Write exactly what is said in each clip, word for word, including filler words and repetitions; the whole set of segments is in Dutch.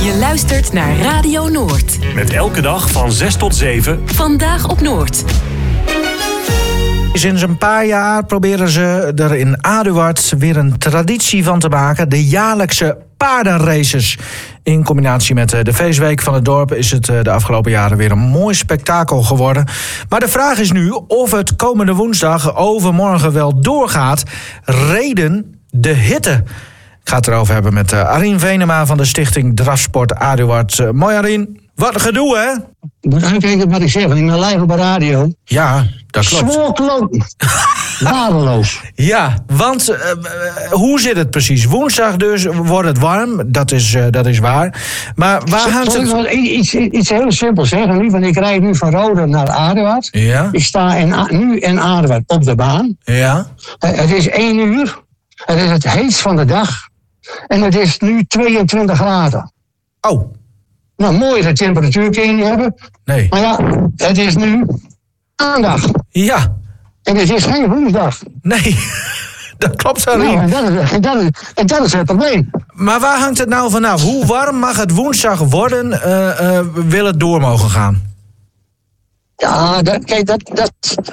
Je luistert naar Radio Noord. Met elke dag van zes tot zeven. Vandaag op Noord. Sinds een paar jaar proberen ze er in Aduard weer een traditie van te maken. De jaarlijkse paardenraces. In combinatie met de feestweek van het dorp is het de afgelopen jaren weer een mooi spektakel geworden. Maar de vraag is nu of het komende woensdag overmorgen wel doorgaat. Reden de hitte. Ik ga het erover hebben met Arien Venema van de stichting Drafsport Aduard. Mooi Arien. Wat een gedoe, hè? Je moet uitkijken wat ik zeg, want ik ben live op de radio. Ja, dat klopt. Zwoer kloten. Waardeloos. Ja, want uh, hoe zit het precies? Woensdag dus wordt het warm, dat is, uh, dat is waar. Maar waar hangt het... Zal ik iets, iets heel simpels zeggen nu? Want ik rijd nu van Rode naar Aduard. Ja. Ik sta in, nu in Aduard op de baan. Ja. Uh, het is één uur. Het is het heetst van de dag. En het is nu tweeëntwintig graden. Oh. Nou, mooi de temperatuur kun je niet hebben. Nee. Maar ja, het is nu maandag. Ja. En het is geen woensdag. Nee, dat klopt, Arien. Nou, en, dat is, en, dat is, en dat is het probleem. Maar waar hangt het nou vanaf? Hoe warm mag het woensdag worden? Uh, uh, wil het door mogen gaan? Ja, dat, kijk, dat, dat...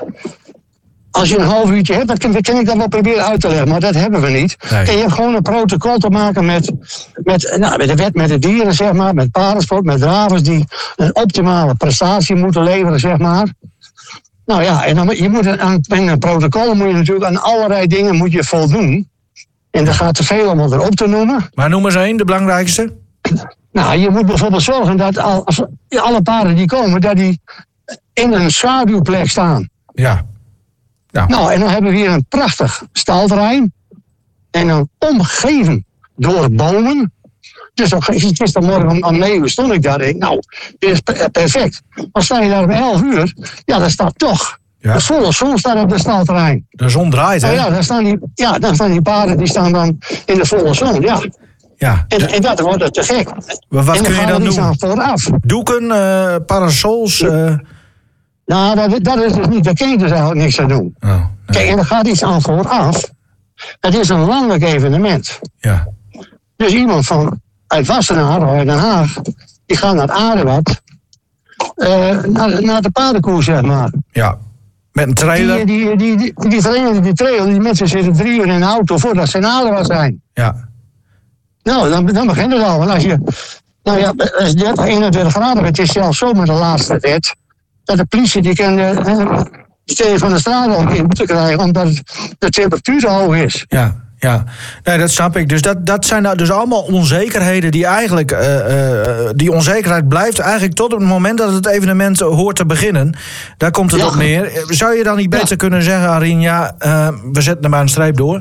Als je een half uurtje hebt, dat kan, dat kan ik dan wel proberen uit te leggen, maar dat hebben we niet. Nee. En je hebt gewoon een protocol te maken met, met, nou, met de wet met de dieren, zeg maar, met paardensport, met dravers die een optimale prestatie moeten leveren, zeg maar. Nou ja, en dan, je moet aan een protocol moet je natuurlijk aan allerlei dingen moet je voldoen. En dat gaat te veel om het erop te noemen. Maar noem eens één, de belangrijkste. Nou, je moet bijvoorbeeld zorgen dat al, als, alle paarden die komen, dat die in een schaduwplek staan. Ja. Nou. nou, en dan hebben we hier een prachtig stalterrein. En dan omgeven door bomen. Dus dan, gistermorgen om, om negen uur stond ik daar. En nou, dit is perfect. Maar sta je daar om elf uur, ja, dan staat toch ja. de volle zon staat op het stalterrein. De zon draait, hè? Nou ja, dan staan die, ja, dan staan die paarden die staan dan in de volle zon, ja. Ja. En, en dat wordt het te gek. Maar wat en kun je dan doen? Dan vooraf. Doeken, uh, parasols? Uh... Nou, dat, dat is dus niet. Daar kun je dus eigenlijk niks aan doen. Oh, nee. Kijk, en er gaat iets aan vooraf. Het is een landelijk evenement. Ja. Dus iemand van uit Wassenaar of uit Den Haag, die gaat naar Aduard, uh, naar, naar de paardenkoers, zeg maar. Ja. Met een trailer? Die, die, die, die, die trailer, die trailer, die mensen zitten drie uur in de auto voordat ze in Aduard zijn. Ja. Nou, dan, dan begint het al. Want als je, nou ja, als dertig, eenentwintig graden, het is zelfs zo met de laatste wet, dat de politie die kan uh, die van de straat ook in moeten krijgen, omdat de temperatuur zo hoog is. Ja, ja. Nee, dat snap ik. Dus dat, dat zijn nou dus allemaal onzekerheden die eigenlijk, uh, uh, die onzekerheid blijft eigenlijk tot het moment dat het evenement hoort te beginnen. Daar komt het ja. op neer. Zou je dan niet beter ja. kunnen zeggen, Arien, ja, uh, we zetten er maar een streep door?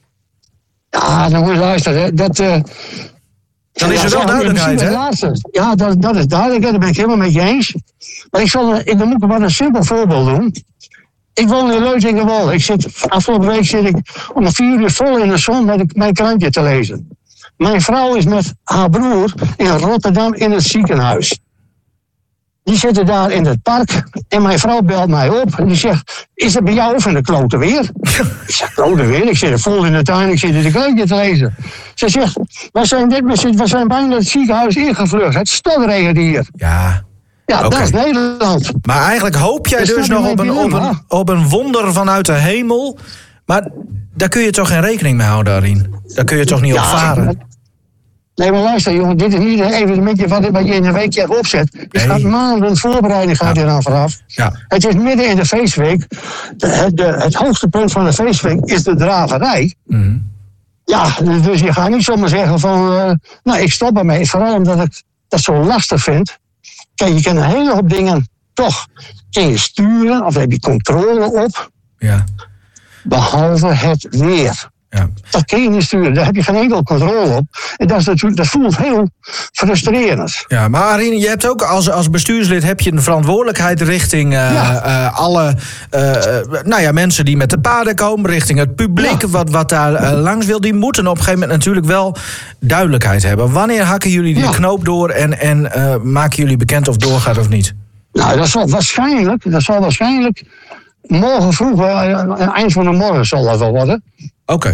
Ja, dan moet je luisteren. Dat... Uh, Dan is er wel duidelijkheid, hè? Ja, dat, dat is duidelijk. Daar ben ik helemaal met je eens. Maar ik zal in de moeken wat een simpel voorbeeld doen. Ik woon in Leutingenwolde. Ik zit, afgelopen week zit ik om een vier uur vol in de zon met ik, mijn krantje te lezen. Mijn vrouw is met haar broer in Rotterdam in het ziekenhuis. Die zitten daar in het park en mijn vrouw belt mij op en die zegt, is het bij jou of in de klote weer? Ik zeg, klote weer? Ik zit vol in de tuin, ik zit in de krantje te lezen. Ze zegt, we zijn, dit, we zijn bijna het ziekenhuis ingevlucht. Het stodregent hier. Ja. Ja, okay. Dat is Nederland. Maar eigenlijk hoop jij dus, dus nog op een, op, een, op een wonder vanuit de hemel. Maar daar kun je toch geen rekening mee houden, Arien? Daar kun je toch niet ja, op varen? Nee, maar luister, jongen, dit is niet een evenementje wat, wat je in een weekje even opzet. Je nee. gaat maanden voorbereiding gaat ja. eraan vooraf. Ja. Het is midden in de feestweek. De, de, het hoogste punt van de feestweek is de draverij. Mm. Ja, dus je gaat niet zomaar zeggen van, uh, nou, ik stop ermee. Vooral omdat ik dat zo lastig vind. Kijk, je kan een hele hoop dingen toch kun je sturen of heb je controle op. Ja. Behalve het weer. Ja. Dat kun je niet sturen, daar heb je geen enkel controle op. En dat, is natuurlijk, dat voelt heel frustrerend. Ja, maar Arien, je hebt ook als, als bestuurslid heb je een verantwoordelijkheid richting uh, ja. uh, alle uh, nou ja, mensen die met de paarden komen, richting het publiek ja. wat, wat daar uh, langs wil. Die moeten op een gegeven moment natuurlijk wel duidelijkheid hebben. Wanneer hakken jullie die ja. knoop door en, en uh, maken jullie bekend of doorgaat of niet? Nou, dat zal waarschijnlijk, dat zal waarschijnlijk morgen vroeg, uh, eind van de morgen zal dat wel worden. Oké. Okay.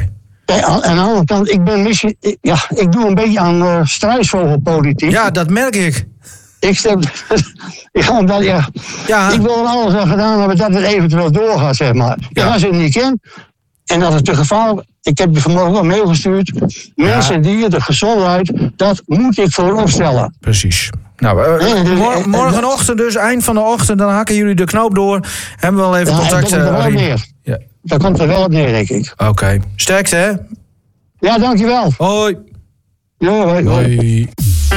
Ja, aan de andere kant, ik ben misschien, ja, ik doe een beetje aan uh, struisvogelpolitiek. Ja, dat merk ik. Ik stem, ja, omdat, ja, Ja. ik wil er alles aan gedaan hebben dat het eventueel doorgaat, zeg maar. Ja. Ja. Als je het niet kent, en dat het te gevaarlijk, ik heb je vanmorgen ook een mail gestuurd. Mensen en dieren, de gezondheid, dat moet ik voorop stellen. Precies. Nou, uh, Ja, dus- mor- en- morgenochtend dus, eind van de ochtend, dan hakken jullie de knoop door. Hebben we wel even Ja, contact. daar komt er uh, wel op Arjen. neer. Ja. Daar komt er wel op neer, denk ik. Oké. Okay. Sterkte, hè? Ja, dankjewel. Hoi. Ja, hoi, hoi. Hoi.